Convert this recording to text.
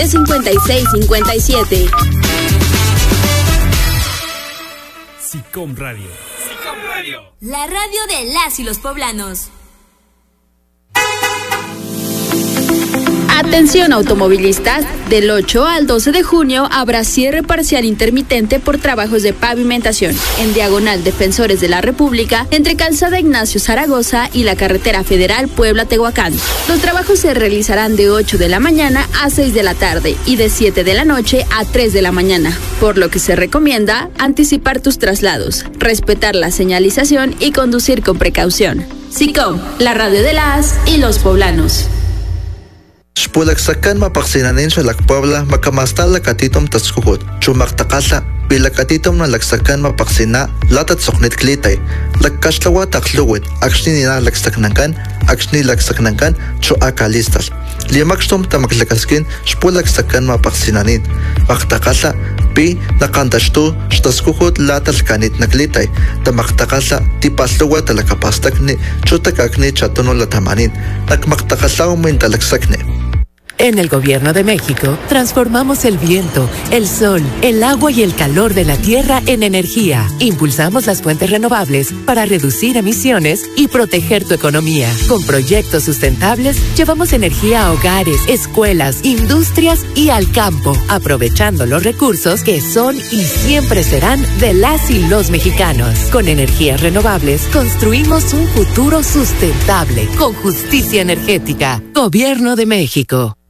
5657. SICOM Radio. SICOM Radio. La radio de las y los poblanos. Atención automovilistas, del 8 al 12 de junio habrá cierre parcial intermitente por trabajos de pavimentación en diagonal Defensores de la República entre Calzada Ignacio Zaragoza y la carretera federal Puebla-Tehuacán. Los trabajos se realizarán de 8 de la mañana a 6 de la tarde y de 7 de la noche a 3 de la mañana, por lo que se recomienda anticipar tus traslados, respetar la señalización y conducir con precaución. SICOM, la radio de las y los poblanos. Xpulaksakan mapaksinanin sa Puebla makamastal katitom taskuhut. Chumaktakasa pilakatitom na laksakan mapaksina latat soknit klitay. Lakkashlawa takluwit akshni nina laksaknangkan akshni laksaknangkan chu akalistas. Liamakstom tamaklakaskin xpulaksakan mapaksinanin. Maktakasa pi nakantashtu xtaskuhut latal kanit naklitay. Tamaktakasa tipasluwa talakapastakni chu takakni chatuno latamanin. Nakmaktakasa umintalaksakni. En el Gobierno de México, transformamos el viento, el sol, el agua y el calor de la tierra en energía. Impulsamos las fuentes renovables para reducir emisiones y proteger tu economía. Con proyectos sustentables, llevamos energía a hogares, escuelas, industrias y al campo, aprovechando los recursos que son y siempre serán de las y los mexicanos. Con energías renovables, construimos un futuro sustentable, con justicia energética. Gobierno de México.